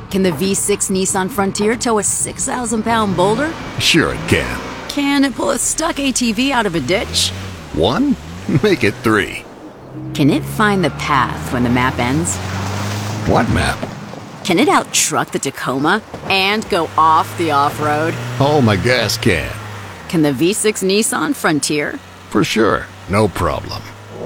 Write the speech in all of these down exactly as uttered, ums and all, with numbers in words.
Can the V six Nissan Frontier tow a six thousand pound boulder? Sure it can. Can it pull a stuck A T V out of a ditch? One? Make it three. Can it find the path when the map ends? What map? Can it out-truck the Tacoma and go off the off-road? Oh, my gas can. Can the V six Nissan Frontier? For sure. No problem.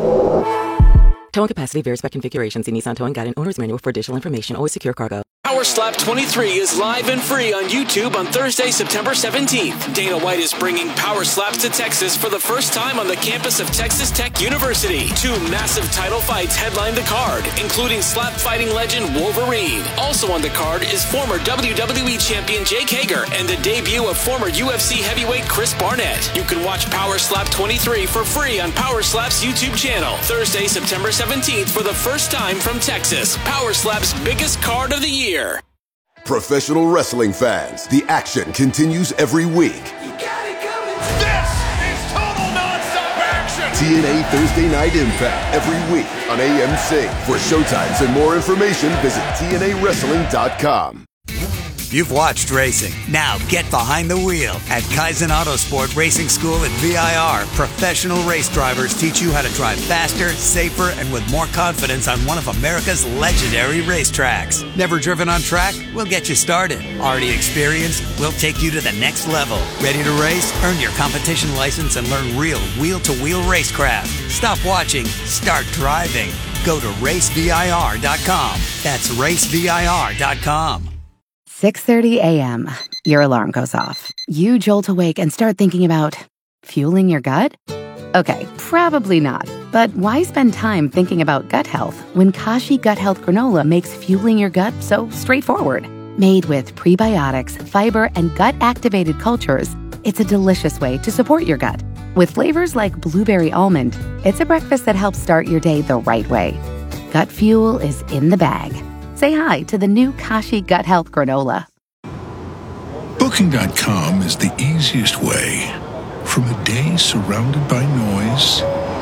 Towing capacity varies by configuration. See Nissan Towing Guide and Owner's Manual for additional information. Always secure cargo. Power Slap twenty-three is live and free on YouTube on Thursday, September seventeenth. Dana White is bringing Power Slaps to Texas for the first time on the campus of Texas Tech University. Two massive title fights headline the card, including slap fighting legend Wolverine. Also on the card is former W W E champion Jake Hager and the debut of former U F C heavyweight Chris Barnett. You can watch Power Slap twenty-three for free on Power Slap's YouTube channel. Thursday, September seventeenth for the first time from Texas. Power Slap's biggest card of the year. Professional wrestling fans, the action continues every week. You got it coming. This is total nonstop action. T N A Thursday Night Impact every week on A M C. For showtimes and more information, visit T N A wrestling dot com. You've watched racing. Now get behind the wheel. At Kaizen Autosport Racing School at V I R, professional race drivers teach you how to drive faster, safer, and with more confidence on one of America's legendary racetracks. Never driven on track? We'll get you started. Already experienced? We'll take you to the next level. Ready to race? Earn your competition license and learn real wheel-to-wheel racecraft. Stop watching. Start driving. Go to race V I R dot com. That's race V I R dot com. six thirty a.m. Your alarm goes off. You jolt awake and start thinking about fueling your gut? Okay, probably not. But why spend time thinking about gut health when Kashi Gut Health Granola makes fueling your gut so straightforward? Made with prebiotics, fiber, and gut-activated cultures, it's a delicious way to support your gut. With flavors like blueberry almond, it's a breakfast that helps start your day the right way. Gut fuel is in the bag. Say hi to the new Kashi Gut Health Granola. Booking dot com is the easiest way. From a day surrounded by noise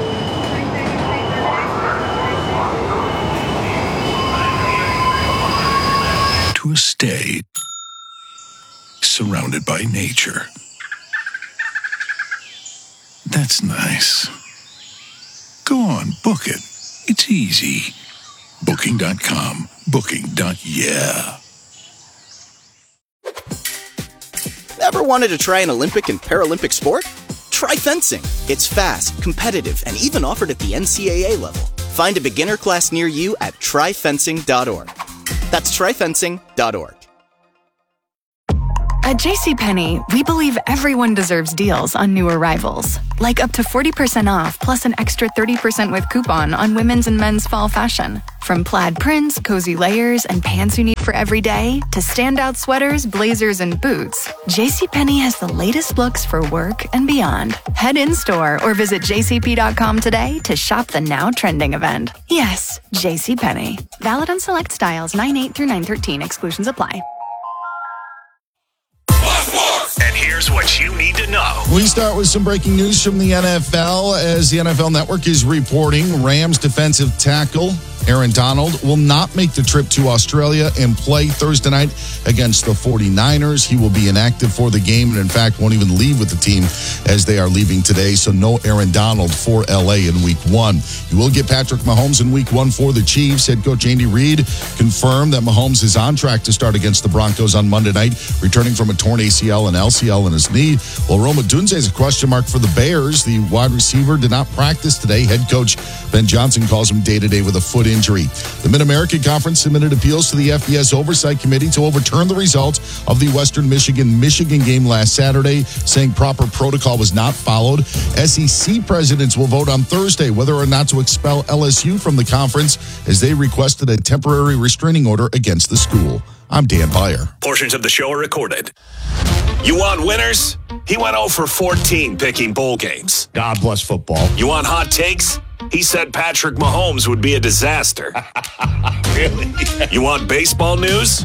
to a stay surrounded by nature. That's nice. Go on, book it. It's easy. Booking dot com. Booking. Yeah. Ever wanted to try an Olympic and Paralympic sport? Try fencing. It's fast, competitive, and even offered at the N C A A level. Find a beginner class near you at try fencing dot org. That's try fencing dot org. At JCPenney, we believe everyone deserves deals on new arrivals, like up to forty percent off plus an extra thirty percent with coupon on women's and men's fall fashion. From plaid prints, cozy layers, and pants you need for every day, to standout sweaters, blazers, and boots, JCPenney has the latest looks for work and beyond. Head in-store or visit J C P dot com today to shop the now trending event. Yes, JCPenney. Valid on select styles nine eight through nine thirteen. Exclusions apply. And here's what you need to know. We start with some breaking news from the N F L as the N F L Network is reporting Rams defensive tackle Aaron Donald will not make the trip to Australia and play Thursday night against the forty-niners. He will be inactive for the game and, in fact, won't even leave with the team as they are leaving today. So no Aaron Donald for L A in week one. You will get Patrick Mahomes in week one for the Chiefs. Head coach Andy Reid confirmed that Mahomes is on track to start against the Broncos on Monday night, returning from a torn A C L and L C L in his knee. While Rome Odunze is a question mark for the Bears, the wide receiver did not practice today. Head coach Ben Johnson calls him day-to-day with a foot injury. The Mid-American Conference submitted appeals to the F B S Oversight Committee to overturn the result of the Western Michigan-Michigan game last Saturday, saying proper protocol was not followed. S E C presidents will vote on Thursday whether or not to expel L S U from the conference as they requested a temporary restraining order against the school. I'm Dan Beyer. Portions of the show are recorded. You want winners? He went oh for fourteen picking bowl games. God bless football. You want hot takes? He said Patrick Mahomes would be a disaster. Really? You want baseball news?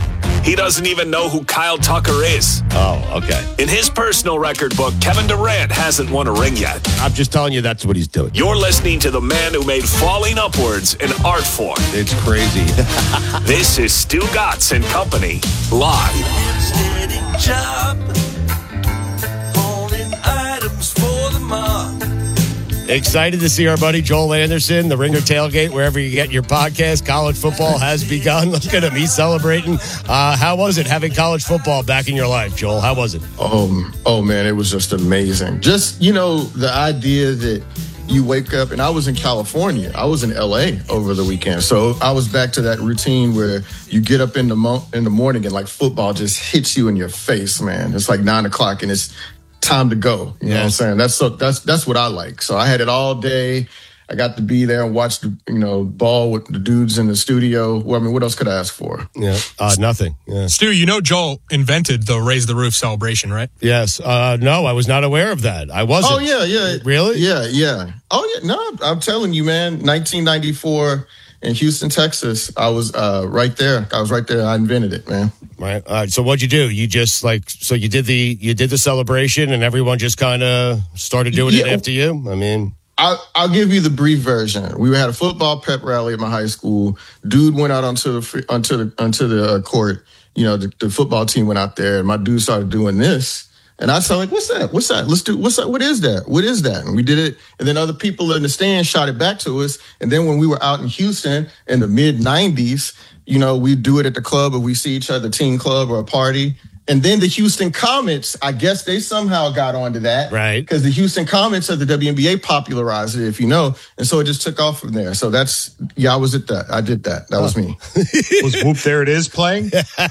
He doesn't even know who Kyle Tucker is. Oh, okay. In his personal record book, Kevin Durant hasn't won a ring yet. I'm just telling you that's what he's doing. You're listening to the man who made falling upwards an art form. It's crazy. This is Stu Gatz and Company, live. Job, holding items for the mob. Excited to see our buddy Joel Anderson, the Ringer Tailgate, wherever you get your podcast. College football has begun. Look at him. He's celebrating. Uh, how was it having college football back in your life, Joel? How was it? Um, oh, man, it was just amazing. Just, you know, the idea that you wake up, and I was in California. I was in L A over the weekend. So I was back to that routine where you get up in the mo- in the morning and, like, football just hits you in your face, man. It's like nine o'clock, and it's time to go. You yeah. know what I'm saying? That's so that's that's what I like. So I had it all day. I got to be there and watch the you know ball with the dudes in the studio. Well, I mean, what else could I ask for? Yeah, uh, nothing. Yeah. Stu, you know Joel invented the Raise the Roof celebration, right? Yes. Uh, no, I was not aware of that. I wasn't. Oh yeah, yeah. Really? Yeah, yeah. Oh yeah. No, I'm telling you, man. nineteen ninety-four in Houston, Texas. I was uh, right there. I was right there. I invented it, man. Right. All right. So what'd you do? You just like so you did the you did the celebration and everyone just kind of started doing yeah. it after you? I mean, I'll, I'll give you the brief version. We had a football pep rally at my high school. Dude went out onto the onto the onto the uh, court. You know, the, the football team went out there, and my dude started doing this. And I said, like, what's that? What's that? Let's do, what's that? What is that? What is that? And we did it. And then other people in the stand shot it back to us. And then when we were out in Houston in the mid nineties, you know, we do it at the club or we see each other, team club or a party. And then the Houston Comets, I guess they somehow got onto that. Right. Because the Houston Comets of the W N B A popularized it, if you know. And so it just took off from there. So that's, yeah, I was at that. I did that. That was me. Was Whoop There It Is playing?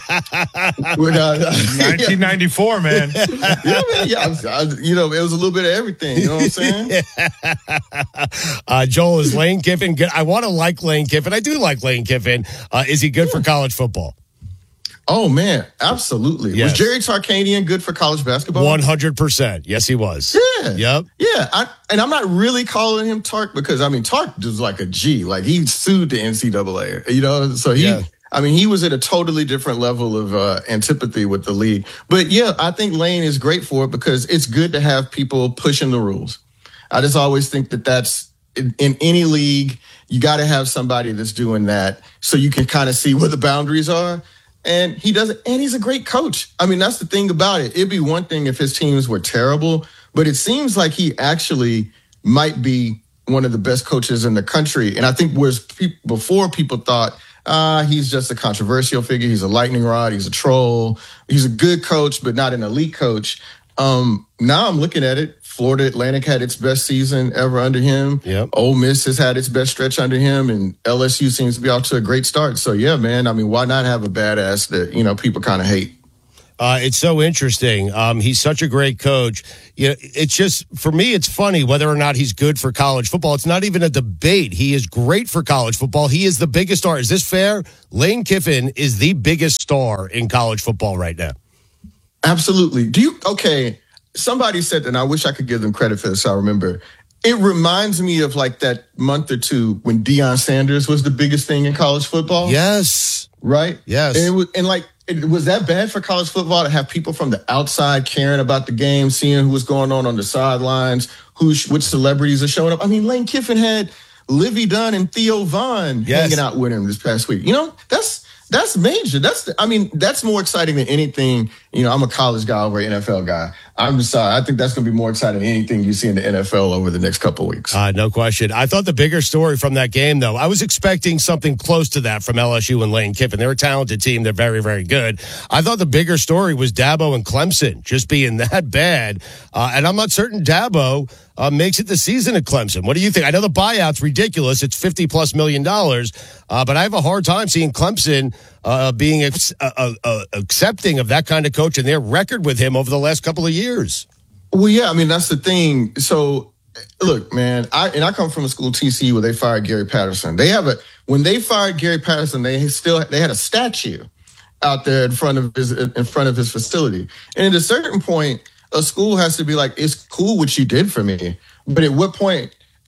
nineteen ninety-four, man. Yeah, man. Yeah, I was, I, you know, it was a little bit of everything. You know what I'm saying? uh, Joel, is Lane Kiffin good? I want to like Lane Kiffin. I do like Lane Kiffin. Uh, is he good for college football? Oh, man, absolutely. Yes. Was Jerry Tarkanian good for college basketball? one hundred percent. Yes, he was. Yeah. Yep. Yeah. I, and I'm not really calling him Tark because, I mean, Tark was like a G. Like, he sued the N C double A, you know? So he, yeah. I mean, he was at a totally different level of uh, antipathy with the league. But, yeah, I think Lane is great for it because it's good to have people pushing the rules. I just always think that that's, in, in any league, you got to have somebody that's doing that so you can kind of see where the boundaries are. And he does it, and he's a great coach. I mean, that's the thing about it. It'd be one thing if his teams were terrible, but it seems like he actually might be one of the best coaches in the country. And I think whereas pe- before people thought, ah, he's just a controversial figure, he's a lightning rod, he's a troll, he's a good coach, but not an elite coach. Um, now I'm looking at it. Florida Atlantic had its best season ever under him. Yep. Ole Miss has had its best stretch under him, and L S U seems to be off to a great start. So, yeah, man, I mean, why not have a badass that, you know, people kind of hate? Uh, it's so interesting. Um, he's such a great coach. You know, it's just, for me, it's funny whether or not he's good for college football. It's not even a debate. He is great for college football. He is the biggest star. Is this fair? Lane Kiffin is the biggest star in college football right now. Absolutely. Do you, okay, somebody said, and I wish I could give them credit for this, I remember, it reminds me of like that month or two when Deion Sanders was the biggest thing in college football. Yes. Right? Yes. And, it was, and like, it, was that bad for college football to have people from the outside caring about the game, seeing who was going on on the sidelines, who, which celebrities are showing up? I mean, Lane Kiffin had Livy Dunn and Theo Vaughn yes. hanging out with him this past week. You know, that's, That's major. That's, the, I mean, that's more exciting than anything. You know, I'm a college guy over an N F L guy. I'm just sorry. I think that's going to be more exciting than anything you see in the N F L over the next couple of weeks. Uh, no question. I thought the bigger story from that game, though, I was expecting something close to that from L S U and Lane Kiffin. They're a talented team. They're very, very good. I thought the bigger story was Dabo and Clemson just being that bad. Uh, and I'm not certain Dabo uh, makes it the season at Clemson. What do you think? I know the buyout's ridiculous. It's fifty plus million dollars. Uh, but I have a hard time seeing Clemson uh, being ex- uh, uh, accepting of that kind of coach and their record with him over the last couple of years. Well, yeah, I mean, that's the thing. So, look, man, I and I come from a school, T C U, where they fired Gary Patterson. They have a when they fired Gary Patterson, they still they had a statue out there in front of his in front of his facility. And at a certain point, a school has to be like, it's cool what you did for me, but at what point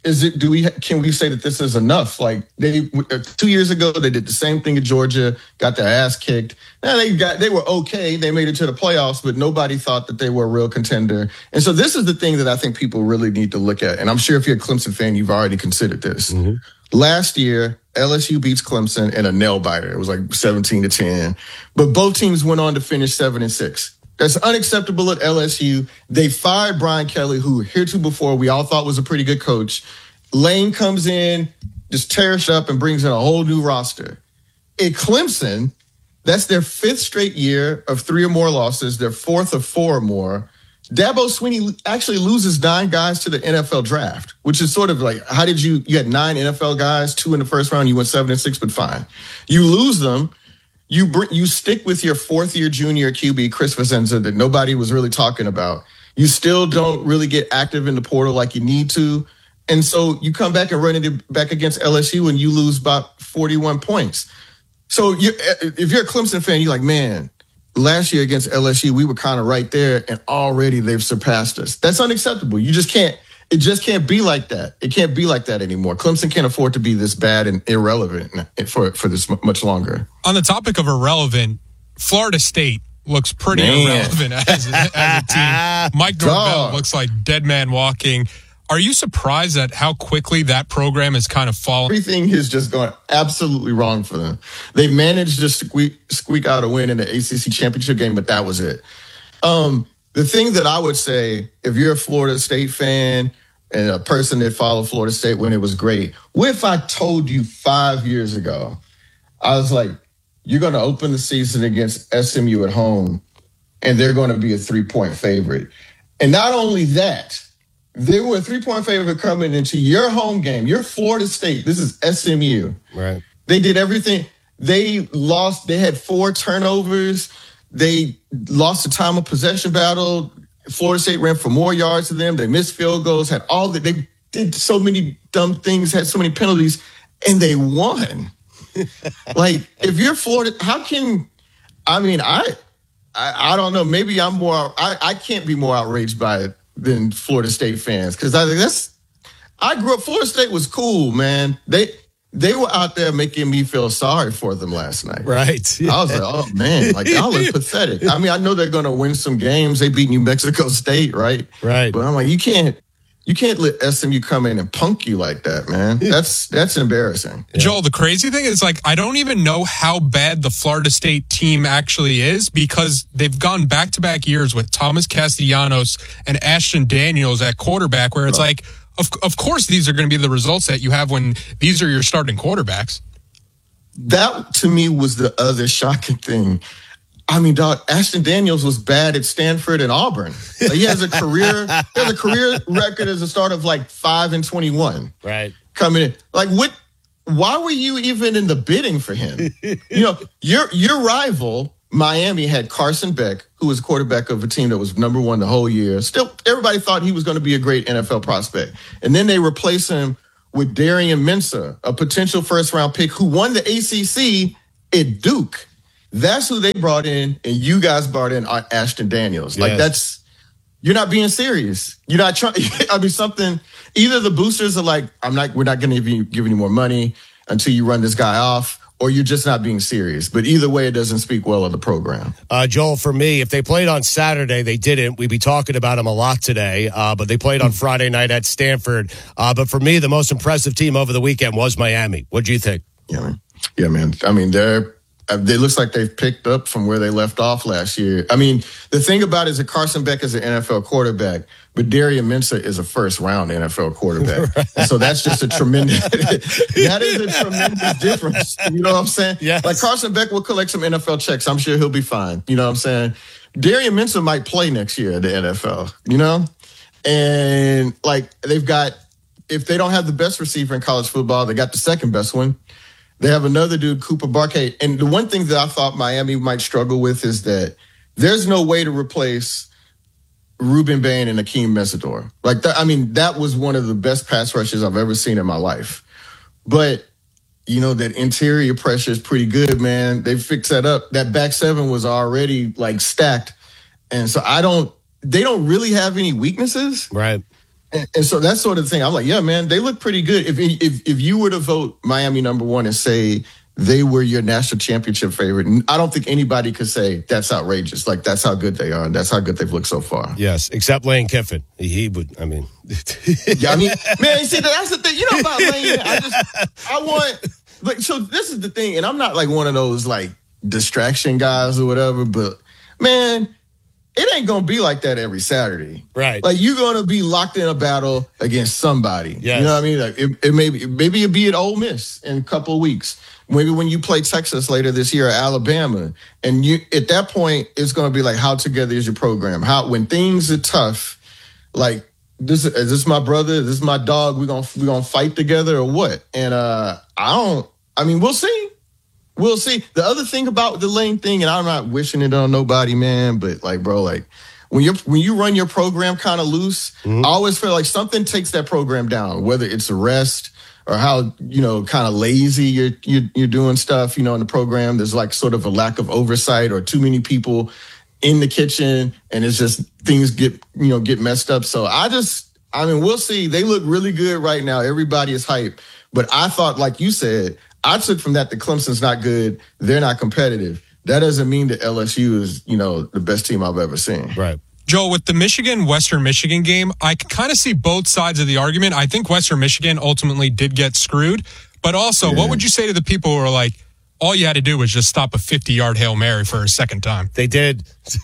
is it? Do we can we say that this is enough? Like they two years ago, they did the same thing at Georgia, got their ass kicked. Now they got they were okay. They made it to the playoffs, but nobody thought that they were a real contender. And so this is the thing that I think people really need to look at. And I'm sure if you're a Clemson fan, you've already considered this. Mm-hmm. Last year, L S U beats Clemson in a nail biter. It was like seventeen to ten. But both teams went on to finish seven and six. That's unacceptable at L S U. They fired Brian Kelly, who heretofore we all thought was a pretty good coach. Lane comes in, just tears up and brings in a whole new roster. At Clemson, that's their fifth straight year of three or more losses, their fourth of four or more. Dabo Swinney actually loses nine guys to the N F L draft, which is sort of like, how did you, you had nine N F L guys, two in the first round, you went seven and six, but fine. You lose them. You bring, you stick with your fourth-year junior Q B, Chris Vicenza, that nobody was really talking about. You still don't really get active in the portal like you need to. And so you come back and run it back against L S U and you lose about forty-one points. So you, if you're a Clemson fan, you're like, man, last year against L S U, we were kind of right there, and already they've surpassed us. That's unacceptable. You just can't. It just can't be like that. It can't be like that anymore. Clemson can't afford to be this bad and irrelevant for, for this much longer. On the topic of irrelevant, Florida State looks pretty man. irrelevant as, as a team. Mike Norvell looks like dead man walking. Are you surprised at how quickly that program has kind of fallen? Everything has just gone absolutely wrong for them. They managed to squeak, squeak out a win in the A C C championship game, but that was it. Um, The thing that I would say, if you're a Florida State fan and a person that followed Florida State when it was great, what if I told you five years ago, I was like, you're going to open the season against S M U at home, and they're going to be a three-point favorite. And not only that, they were a three-point favorite coming into your home game, your Florida State. This is S M U. Right. They did everything. They lost. They had four turnovers. They lost the time of possession battle. Florida State ran for more yards than them. They missed field goals, had all that. They did so many dumb things, had so many penalties, and they won. Like, if you're Florida, how can, I mean, I, I, I don't know. Maybe I'm more, I, I can't be more outraged by it than Florida State fans. Cause I think that's, I grew up, Florida State was cool, man. They, They were out there making me feel sorry for them last night. Right. Yeah. I was like, oh, man, like, y'all look pathetic. I mean, I know they're going to win some games. They beat New Mexico State, right? Right. But I'm like, you can't you can't let S M U come in and punk you like that, man. That's that's embarrassing. Yeah. Joel, the crazy thing is, like, I don't even know how bad the Florida State team actually is, because they've gone back-to-back years with Thomas Castellanos and Ashton Daniels at quarterback, where it's oh. like, Of, of course, these are going to be the results that you have when these are your starting quarterbacks. That, to me, was the other shocking thing. I mean, dog, Ashton Daniels was bad at Stanford and Auburn. Like, he has a career, he has a career record as a start of like five and twenty-one. Right. Coming in, like, what? Why were you even in the bidding for him? You know, your your rival, Miami, had Carson Beck, who was quarterback of a team that was number one the whole year. Still, everybody thought he was going to be a great N F L prospect. And then they replace him with Darian Mensah, a potential first-round pick who won the A C C at Duke. That's who they brought in, and you guys brought in Ashton Daniels. Like, yes. that's, you're not being serious. You're not trying, I mean, something, either the boosters are like, I'm not, we're not going to give you, give any more money until you run this guy off, or you're just not being serious. But either way, it doesn't speak well of the program. Uh, Joel, for me, if they played on Saturday, they didn't. We'd be talking about them a lot today, uh, but they played on Friday night at Stanford. Uh, but for me, the most impressive team over the weekend was Miami. What do you think? Yeah, man. Yeah, man. I mean, they're, it looks like they've picked up from where they left off last year. I mean, the thing about it is that Carson Beck is an N F L quarterback, but Darian Mensah is a first-round N F L quarterback. Right. So that's just a tremendous – that is a tremendous difference. You know what I'm saying? Yes. Like, Carson Beck will collect some N F L checks. I'm sure he'll be fine. You know what I'm saying? Darian Mensah might play next year at the N F L, you know? And, like, they've got – if they don't have the best receiver in college football, they got the second best one. They have another dude, Cooper Barkay. And the one thing that I thought Miami might struggle with is that there's no way to replace Ruben Bain and Akeem Mesidor. Like, that, I mean, that was one of the best pass rushes I've ever seen in my life. But, you know, that interior pressure is pretty good, man. They fixed that up. That back seven was already, like, stacked. And so I don't – they don't really have any weaknesses. Right. And, and so that's sort of the thing. I'm like, yeah, man, they look pretty good. If if if you were to vote Miami number one and say they were your national championship favorite, I don't think anybody could say that's outrageous. Like, that's how good they are, and that's how good they've looked so far. Yes, except Lane Kiffin. He would, I mean. yeah, I mean, man, see, that's the thing. You know about Lane, I just, I want, like, so this is the thing, and I'm not like one of those, like, distraction guys or whatever, but, man, it ain't going to be like that every Saturday. Right. Like, you're going to be locked in a battle against somebody. Yes. You know what I mean? Like, it, it may be, maybe it'll be at Ole Miss in a couple of weeks. Maybe when you play Texas later this year, or Alabama, and you at that point, it's going to be like, how together is your program? How when things are tough, like this is this my brother, this is my dog. We're gonna we're gonna fight together or what? And uh, I don't. I mean, we'll see. We'll see. The other thing about the Lane thing, and I'm not wishing it on nobody, man, but like, bro, like when you when you run your program kind of loose, mm-hmm. I always feel like something takes that program down, whether it's a rest. Or how, you know, kind of lazy you're, you're you're doing stuff, you know, in the program. There's like sort of a lack of oversight or too many people in the kitchen, and it's just things get, you know, get messed up. So I just, I mean, we'll see. They look really good right now. Everybody is hyped. But I thought, like you said, I took from that that Clemson's not good. They're not competitive. That doesn't mean that L S U is, you know, the best team I've ever seen. Right. Joe, with the Michigan-Western Michigan game, I can kind of see both sides of the argument. I think Western Michigan ultimately did get screwed. But also, yeah. What would you say to the people who are like, all you had to do was just stop a fifty-yard Hail Mary for a second time? They did.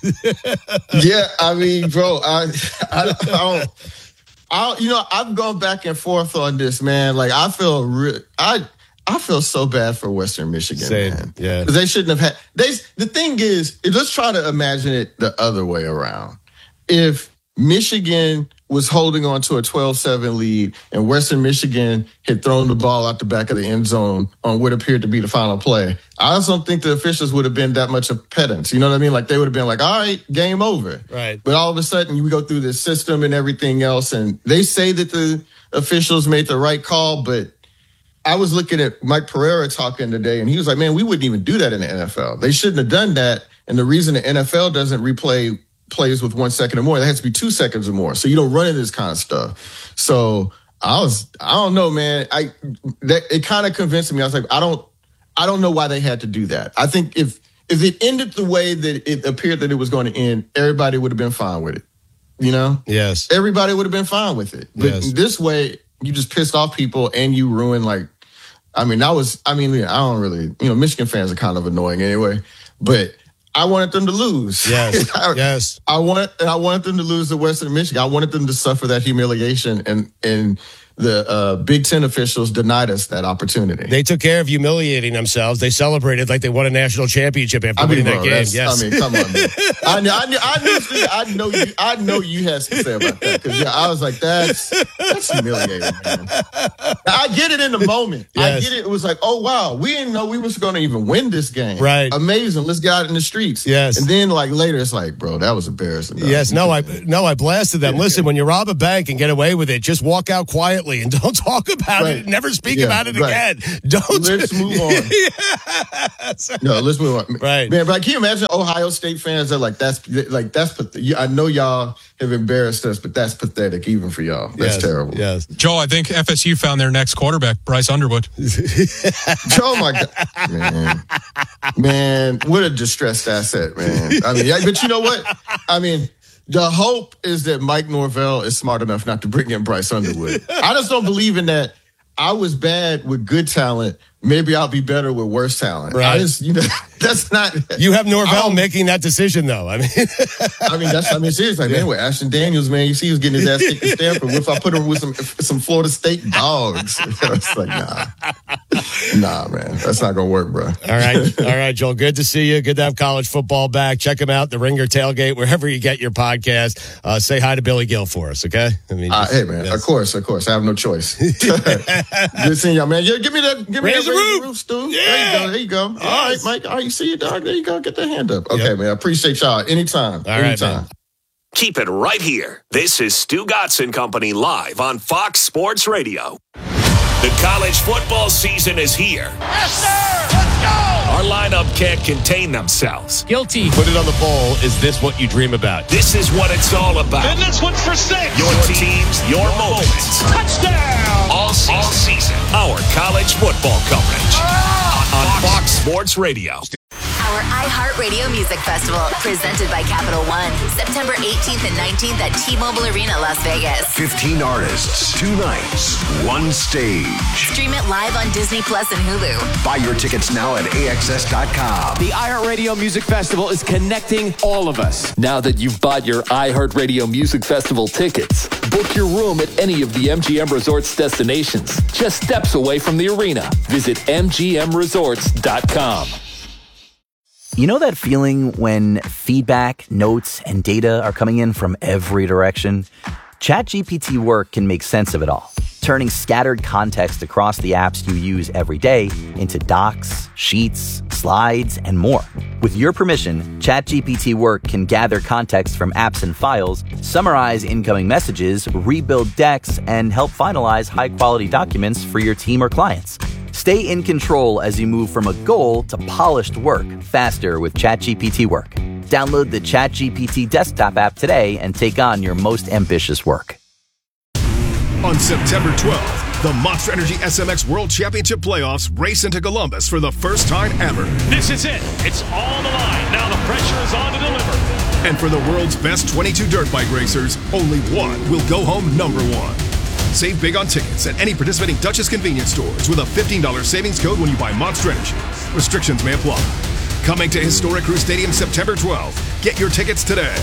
yeah, I mean, bro, I, I, I don't... I, you know, I've gone back and forth on this, man. Like, I feel re- I I feel so bad for Western Michigan, Same. man. Yeah. Because they shouldn't have had... They, the thing is, let's try to imagine it the other way around. If Michigan was holding on to a twelve seven lead and Western Michigan had thrown the ball out the back of the end zone on what appeared to be the final play, I also don't think the officials would have been that much of pedants. You know what I mean? Like, they would have been like, all right, game over. Right. But all of a sudden, you go through this system and everything else, and they say that the officials made the right call, but I was looking at Mike Pereira talking today, and he was like, man, we wouldn't even do that in the N F L. They shouldn't have done that, and the reason the N F L doesn't replay plays with one second or more, that has to be two seconds or more. So you don't run into this kind of stuff. So I was, I don't know, man. I that, it kind of convinced me. I was like, I don't, I don't know why they had to do that. I think if if it ended the way that it appeared that it was going to end, everybody would have been fine with it. You know? Yes. Everybody would have been fine with it. But yes. This way, you just pissed off people and you ruined, like, I mean, that was, I mean, I don't really, you know, Michigan fans are kind of annoying anyway, but I wanted them to lose. Yes, I, yes. I wanted, and I wanted them to lose to Western Michigan. I wanted them to suffer that humiliation, and and the uh, Big Ten officials denied us that opportunity. They took care of humiliating themselves. They celebrated like they won a national championship after I mean, winning bro, that game. Yes. I mean, come on, man. I, knew, I, knew, I, knew, I know you. I know you had something to say about that, because yeah, I was like, that's that's humiliating, man. Now, I get it in the moment. Yes. I get it. It was like, oh wow, we didn't know we was going to even win this game. Right? Amazing. Let's get out in the streets. Yes. And then like later, it's like, bro, that was embarrassing. Dog. Yes. No, I no, I blasted them. Listen, when you rob a bank and get away with it, just walk out quietly and don't talk about right. it. Never speak yeah, about it right. again. Don't. Let's move on. yes. No, let's move on. Right, man. But can you imagine Ohio State fans that like that's like that's I know y'all have embarrassed us, but that's pathetic even for y'all. That's yes, terrible. Yes, Joe, I think F S U found their next quarterback, Bryce Underwood. Oh my god, man, man, what a distressed asset, man. I mean, but you know what? I mean. The hope is that Mike Norvell is smart enough not to bring in Bryce Underwood. I just don't believe in that. I was bad with good talent. Maybe I'll be better with worse talent. Right. I just, you know, that's not. You have Norvell making that decision, though. I mean, I mean, that's. I mean, seriously, like, man, with Ashton Daniels, man, you see, he was getting his ass kicked at Stanford. What if I put him with some some Florida State dogs? It's like, nah, nah, man, that's not gonna work, bro. All right, all right, Joel. Good to see you. Good to have college football back. Check him out, the Ringer Tailgate, wherever you get your podcast. Uh, say hi to Billy Gill for us, okay? I mean, uh, hey, man, yes. of course, of course, I have no choice. Good seeing y'all, man. Yeah, give me that, give me Raise that the roof, roof Stu. Yeah. There you go, there you go. Yes. All right, Mike. All right, you see your dog. There you go. Get that hand up. Okay, yep. man. I appreciate y'all. Anytime. All Anytime. Right, man. Keep it right here. This is Stu Gotson Company live on Fox Sports Radio. The college football season is here. Yes, sir. Let's go. Our lineup can't contain themselves. Guilty. Put it on the bowl. Is this what you dream about? This is what it's all about. And this one's for six. Your teams, your moments. Touchdown. All season. All season. Our college football coverage. Oh, on Fox Sports Radio. Our iHeartRadio Music Festival, presented by Capital One, September eighteenth and nineteenth at T-Mobile Arena, Las Vegas. fifteen artists, two nights, one stage. Stream it live on Disney Plus and Hulu. Buy your tickets now at A X S dot com. The iHeartRadio Music Festival is connecting all of us. Now that you've bought your iHeartRadio Music Festival tickets, book your room at any of the M G M Resorts destinations, just steps away from the arena. Visit M G M resorts dot com. You know that feeling when feedback, notes, and data are coming in from every direction? ChatGPT Work can make sense of it all, turning scattered context across the apps you use every day into docs, sheets, slides, and more. With your permission, ChatGPT Work can gather context from apps and files, summarize incoming messages, rebuild decks, and help finalize high-quality documents for your team or clients. Stay in control as you move from a goal to polished work faster with ChatGPT Work. Download the ChatGPT desktop app today and take on your most ambitious work. On September twelfth, the Monster Energy S M X World Championship Playoffs race into Columbus for the first time ever. This is it. It's all on the line. Now the pressure is on to deliver. And for the world's best twenty-two dirt bike racers, only one will go home number one. Save big on tickets at any participating Duchess convenience stores with a fifteen dollars savings code when you buy Monster Energy. Restrictions may apply. Coming to Historic Crew Stadium September twelfth. Get your tickets today.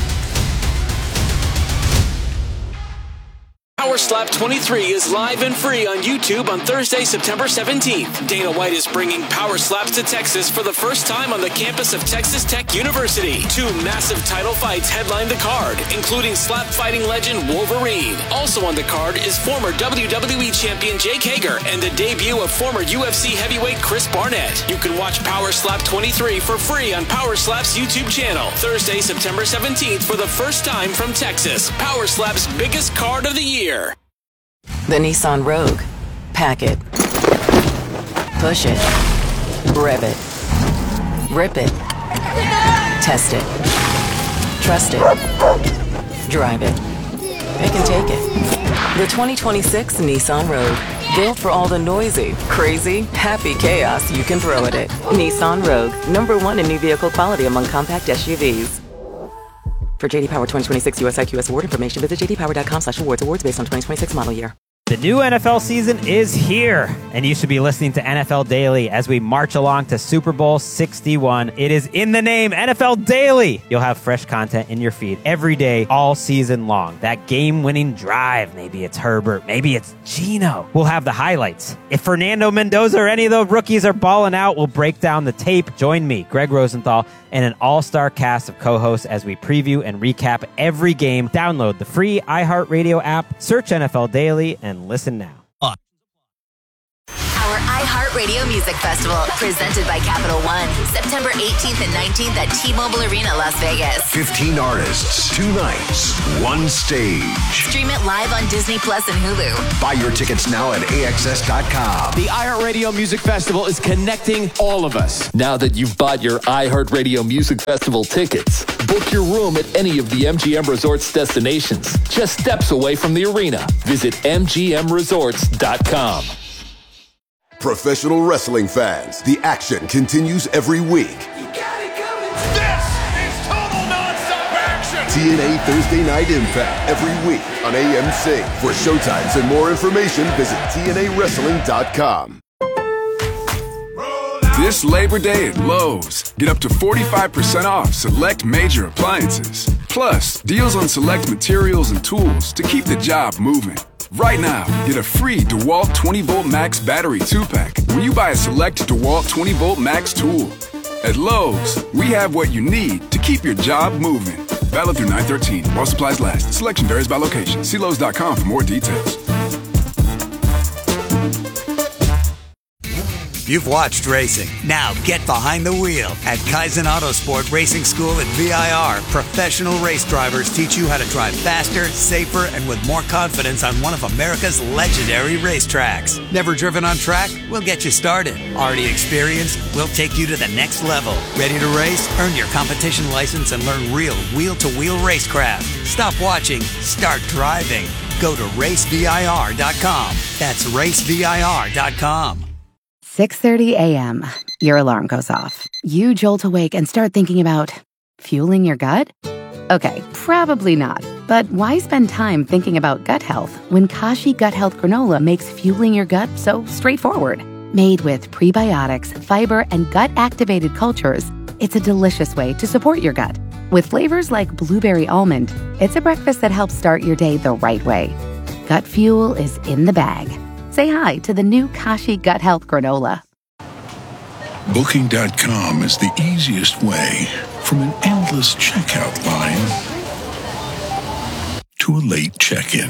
Power Slap twenty-three is live and free on YouTube on Thursday, September seventeenth. Dana White is bringing Power Slaps to Texas for the first time on the campus of Texas Tech University. Two massive title fights headline the card, including slap fighting legend Wolverine. Also on the card is former W W E champion Jake Hager and the debut of former U F C heavyweight Chris Barnett. You can watch Power Slap twenty-three for free on Power Slap's YouTube channel. Thursday, September seventeenth for the first time from Texas. Power Slap's biggest card of the year. The Nissan Rogue. Pack it. Push it. Rev it. Rip it. Test it. Trust it. Drive it. They can take it. The twenty twenty-six Nissan Rogue. Built for all the noisy, crazy, happy chaos you can throw at it. Nissan Rogue. Number one in new vehicle quality among compact S U Vs. For J D Power twenty twenty-six U S I Q S award information, visit j d power dot com slash awards. Awards based on twenty twenty-six model year. The new N F L season is here, and you should be listening to N F L Daily as we march along to Super Bowl sixty-one. It is in the name, N F L Daily. You'll have fresh content in your feed every day, all season long. That game-winning drive, maybe it's Herbert, maybe it's Geno. We'll have the highlights. If Fernando Mendoza or any of the rookies are balling out, we'll break down the tape. Join me, Greg Rosenthal, and an all-star cast of co-hosts as we preview and recap every game. Download the free iHeartRadio app, search N F L Daily, and listen now. Our iHeartRadio Music Festival, presented by Capital One, September eighteenth and nineteenth at T-Mobile Arena, Las Vegas. fifteen artists, two nights, one stage. Stream it live on Disney Plus and Hulu. Buy your tickets now at A X S dot com. The iHeartRadio Music Festival is connecting all of us. Now that you've bought your iHeartRadio Music Festival tickets, book your room at any of the M G M Resorts destinations, just steps away from the arena. Visit M G M resorts dot com. Professional wrestling fans, the action continues every week. This is total nonstop action. T N A Thursday Night Impact every week on A M C. For showtimes and more information, visit T N A wrestling dot com. This Labor Day at Lowe's, get up to forty-five percent off select major appliances. Plus, deals on select materials and tools to keep the job moving. Right now, get a free DeWalt twenty volt Max battery two pack when you buy a select DeWalt twenty volt Max tool. At Lowe's, we have what you need to keep your job moving. Valid through nine thirteen while supplies last. Selection varies by location. See Lowe's dot com for more details. You've watched racing. Now get behind the wheel. At Kaizen Autosport Racing School at V I R, professional race drivers teach you how to drive faster, safer, and with more confidence on one of America's legendary racetracks. Never driven on track? We'll get you started. Already experienced? We'll take you to the next level. Ready to race? Earn your competition license and learn real wheel-to-wheel racecraft. Stop watching. Start driving. Go to race V I R dot com. That's race V I R dot com. six thirty a.m. Your alarm goes off. You jolt awake and start thinking about fueling your gut? Okay, probably not. But why spend time thinking about gut health when Kashi Gut Health Granola makes fueling your gut so straightforward? Made with prebiotics, fiber, and gut-activated cultures, it's a delicious way to support your gut. With flavors like blueberry almond, it's a breakfast that helps start your day the right way. Gut fuel is in the bag. Say hi to the new Kashi Gut Health Granola. Booking dot com is the easiest way from an endless checkout line to a late check-in.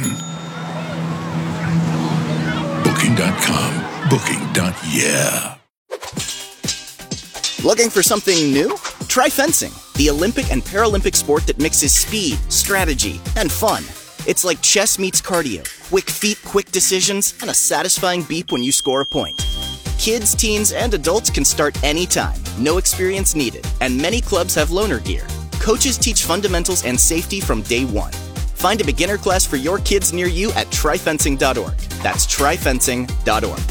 Booking dot com. Booking. Yeah. Looking for something new? Try fencing, the Olympic and Paralympic sport that mixes speed, strategy, and fun. It's like chess meets cardio, quick feet, quick decisions, and a satisfying beep when you score a point. Kids, teens, and adults can start anytime, no experience needed, and many clubs have loaner gear. Coaches teach fundamentals and safety from day one. Find a beginner class for your kids near you at try fencing dot org. That's try fencing dot org.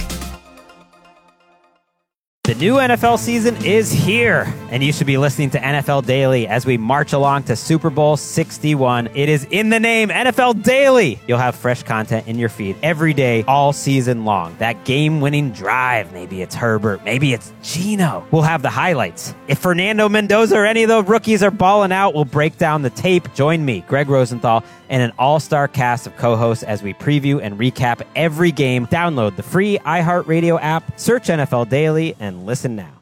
The new N F L season is here, and you should be listening to N F L Daily as we march along to Super Bowl sixty-one. It is in the name, N F L Daily. You'll have fresh content in your feed every day, all season long. That game-winning drive, maybe it's Herbert, maybe it's Geno. We'll have the highlights. If Fernando Mendoza or any of the rookies are balling out, we'll break down the tape. Join me, Greg Rosenthal, and an all-star cast of co-hosts as we preview and recap every game. Download the free iHeartRadio app, search N F L Daily, and listen now.